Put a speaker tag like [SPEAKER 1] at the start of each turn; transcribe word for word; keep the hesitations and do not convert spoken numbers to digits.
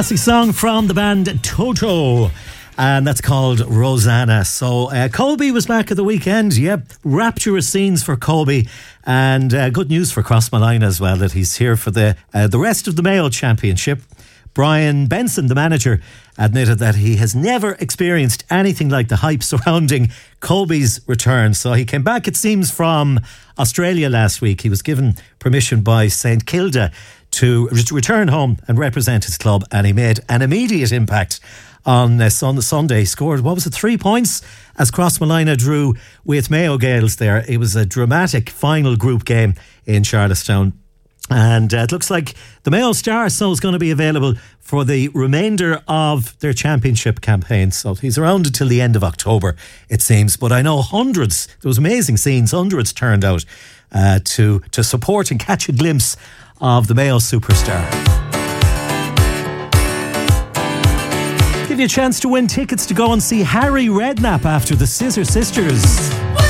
[SPEAKER 1] Classic song from the band Toto, and that's called Rosanna. So uh, Colby was back at the weekend. Yep, rapturous scenes for Colby, and uh, good news for Crossmolina as well, that he's here for the uh, the rest of the Mayo Championship. Brian Benson, the manager, admitted that he has never experienced anything like the hype surrounding Colby's return. So he came back, it seems, from Australia last week. He was given permission by St Kilda to return home and represent his club, and he made an immediate impact on uh, on Sunday. He scored, what was it, three points as Crossmolina drew with Mayo Gaels there. It was a dramatic final group game in Charlestown. And uh, it looks like the Mayo Star so is going to be available for the remainder of their championship campaign. So he's around until the end of October, it seems. But I know hundreds, there was amazing scenes, hundreds turned out uh, to, to support and catch a glimpse of the Mayo superstar. Give you a chance to win tickets to go and see Harry Redknapp after the Scissor Sisters.